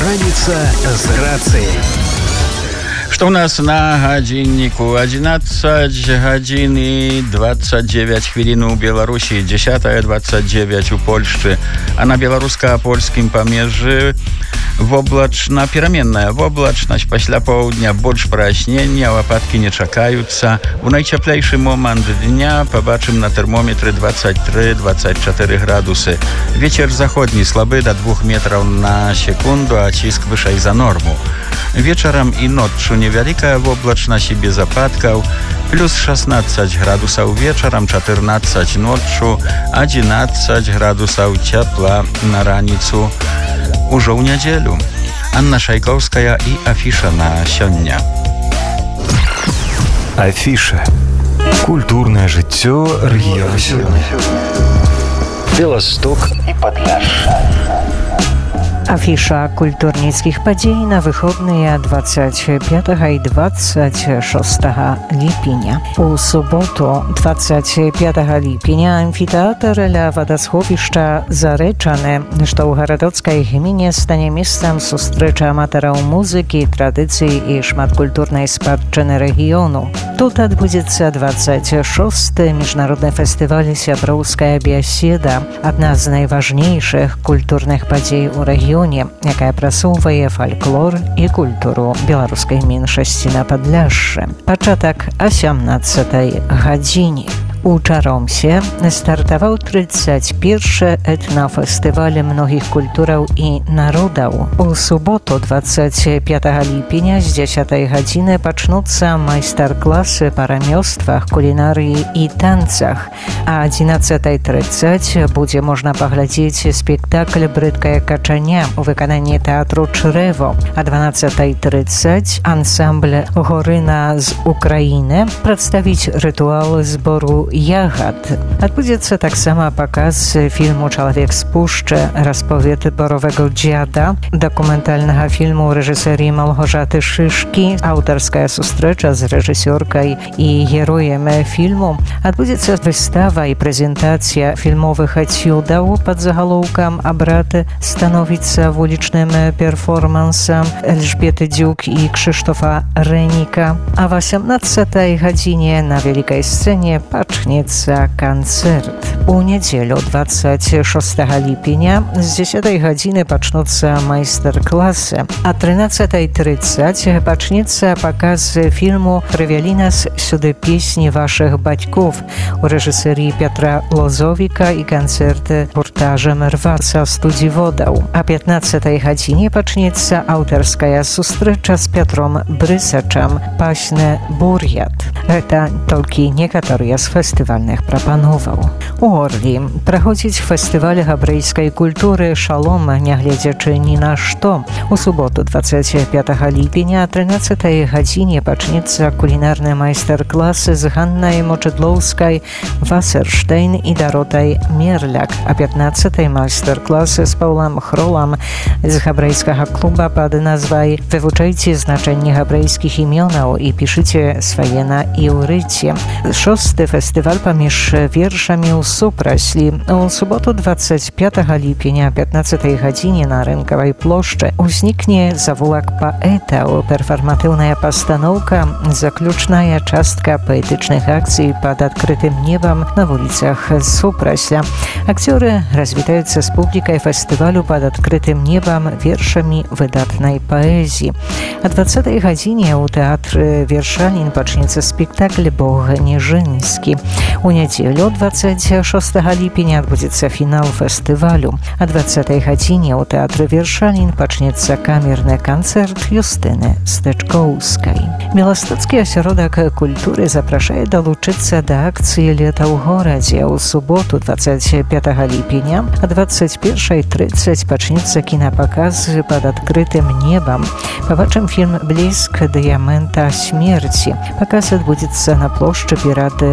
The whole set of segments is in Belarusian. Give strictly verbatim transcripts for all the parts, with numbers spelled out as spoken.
Раніца з рацыяй. Что у нас на годиннику? одиннадцать годин и двадцать девять хвилин у Беларуси, десять двадцать девять у Польши, а на белорусско-польским помежжы воблачна, пераменная воблачнасць, пасля поўдня больш праяснення, ападкі не чакаюцца. У найцяплейшы момант дня побачым на тэрмометры двадцать три двадцать четыре градусы. Ветер заходні слабы до двух метров на секунду, а ціск вышэй за норму. Вечарам і ноччу невялікая воблачнасць і без ападкаў, плюс шестнадцать градусаў вечарам, четырнадцать ноччу, одиннадцать градусаў цяпла на раніцу ўжо ў нядзелю. Анна Шайкоўская і афіша на сёння. Афіша. Культурнае жыццё рэгіёну сёння. Беласток і Падляшша. Афіша культурніцкіх падзей на выходныя двадцать пятого і двадцать шестого ліпеня. У суботу двадцать пятого ліпеня амфітэатр ля вадасховішча Зарэчаны, што ў гарадоцкай гміне стане месцам сустрэчы аматараў музыкі, традыцый і шматкультурнай спадчыны рэгіёну. Тут адбудзецца двадцать шосты міжнародны фестываль «Сяброўская бяседа», адна з найважнейшых культурных падзей у рэгіёне, якая прасоўвае фальклор і культуру беларускай меншасці на Падляшшы. Пачатак о сямнаццатай гадзіне. У Чаромсе стартаваў тридцать першы этнафестываль многіх культураў і народаў. У суботу двадцать пятого ліпеня з дзесятай гадзіны пачнуцца майстар-класы па рамёствах, кулінарыі і танцах. А одиннадцатой тридцать будзе можна паглядзець спектакль «Брыдкая качаня» у выкананні тэатру Чрэво. А дванаццатой тридцать ансамбль «Горына з Украіны» прадставіць рытуал збору ягад. Адбудзецца таксама паказ фільму «Чалавек з пушчы. Расповед борового дзяда», дакументальнага фільму рэжысэріі Малгожаты Шышкі, аўтарская сустрэча з рэжысёркай і героем фільму. Адбудзецца выстава і прэзентацыя фільмовых эцюдаў пад загалоўкам «Абрад становіцца вулічным перформансам» Эльжбеты Дзюк і Кшыштофа Рэніка. А в восемнадцатай гадзіне на вялікай сцэне пачнецца канцэрт. У нядзелю двадцать шостого ліпеня з дзесятай гадзіны пачнуцца майстар-класы. А тринадцатой тридцать пачнецца паказ фільму «Прывялі нас сюды песні вашых бацькоў» у рэжысэріі Петра Лозовіка і канцэрт гурта «Жэмерва» са студзіводаў. А пятнаццатай гадзіне пачнецца аўтарская сустрэча з Петром Брысачам «Пасне бур'ят». Гэта толькі некаторыя з фестывальных прапановаў. У Орлі праходзіць фестываль габрэйскай культуры «Шалом», нягледзячы ні на што. У суботу двадцать пятого ліпеня о тринадцатай гадзіне пачнецца кулінарны майстар-клас з Ганнай Мочыдлоўскай, Васерштейн і Даротай Мерляк. А пятнаццатай майстар-клас з Паўлам Хролам з габрэйскага клуба пад назвай «Вывучайце значэнне габрэйскіх імёнаў і пішыце свае на іўрыце». Шосты фестываль паміж вершамі ў супраслі. У суботу двадцать пятого ліпеня о пятнаццатай гадзіне на рынкавай плошчы узнікне завулак паэтаў, перфарматыўная пастаноўка, заключная частка паэтычных акцый пад адкрытым небам на вуліцах супрасля. Акцёры развітаюцца з публікай фестывалю пад адкрытым небам вершамі выдатнай паэзіі. А двадцатай гадзіне ў тэатры Вершалін пачнецца спектакль «Бог Ніжынскі». У нядзелю двадцать шостого ліпеня адбудзецца фінал фестывалю. А двадцатай гадзіне ў тэатры Вершалін пачнецца камерны канцэрт Юстыны Стычкоўскай. Беластоцкі асяродак культуры запрашае далучыцца да акцыі «Лета ў горадзе». У суботу двадцать пятого ліпеня а двадцать первой тридцать пачнецца кінапаказ пад адкрытым небам. Пабачым фільм «Бліск дыямента смерці». Паказ адбудзецца на плошчы перад Бок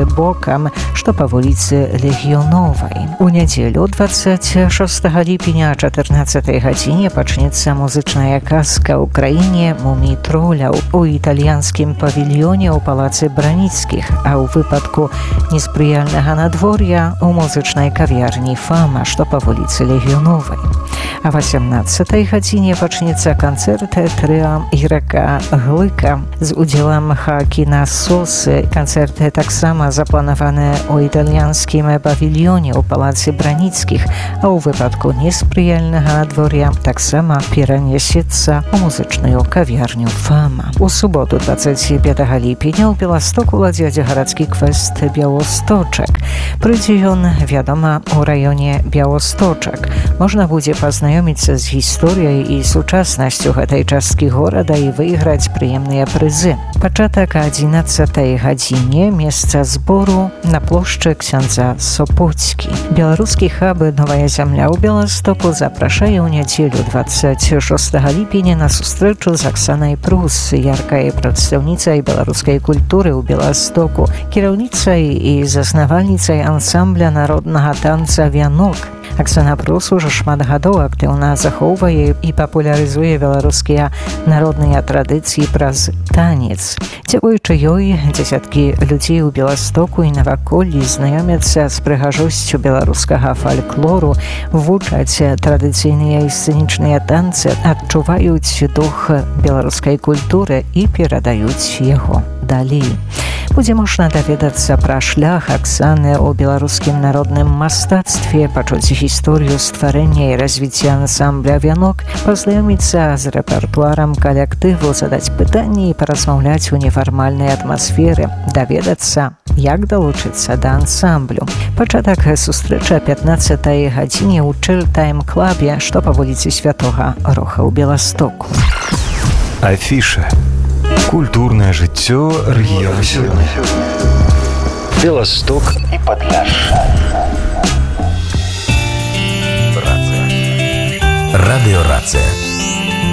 Беластокам, што па вуліцы Легіёновай. У нядзелю дваццаць шостага ліпеня о чатырнаццатай гадзіне пачнецца музычная казка ў краіне мумій троляў у італьянскім павільёне ў палацы Браніцкіх, а ў выпадку неспрыяльнага надвор'я у музычнай кавярні «Фама», што па вуліцы Легіёновай. А васямнаццатай гадзіне пачнецца канцэрт трыа іграка Глыка з удзелам Хаакіна Сосы. Канцэрт таксама запланаваны ў італьянскім павільёне ў палацы Браніцкіх, а ў выпадку неспрыяльнага надвор'я таксама перанесецца ў музычную кавярню «Фама». У суботу дваццаць пятага ліпеня ў Беластоку ладзяць гарадскі квест «Бяласточак». Прыйдзе ён, вядома, у раёне Бяласточак. Можна будзе пазнаёміцца з гісторыяй і сучаснасцю гэтай часткі горада і выйграць прыемныя прызы. Пачатак адзінаццатай гадзіне, месца збору на плошчы ксяндза Сопоцькі. Беларускі хаб «Новая зямля» ў Беластоку запрашае ў нядзелю дваццаць шостага ліпеня на сустрэчу з Аксанай Прус, яркай прадстаўніцай беларускай культуры ў Беластоку, кіраўніцай і заснавальніцай ансамбля народнага танца «Вянок». Аксана Прус ужо шмат гадоў актыўна захоўвае і папулярызуе беларускія народныя традыцыі праз танец. Дзякуючы ёй дзесяткі людзей у Беластоку і наваколлі знаёмяцца з прыгажосцю беларускага фальклору, вучаць традыцыйныя і сцэнічныя танцы, адчуваюць дух беларускай культуры і перадаюць яго далей. Будзе можна даведацца пра шлях Аксаны ў беларускім народным мастацтве, пачуць гісторыю стварэння і развіцця ансамбля «Вянок», пазнаёміцца з рэпертуарам калектыву, задаць пытанні і паразмаўляць у нефармальнай атмасферы, даведацца, як далучыцца да ансамблю. Пачатак сустрэчы о пятнаццатай гадзіне ў Чылтайм-клабе, што па вуліцы Святога Роха ў Беластоку. Афіша. Культурное жыццё рэгіёну сёння. Беласток і Падляшша. Радыёрацыя.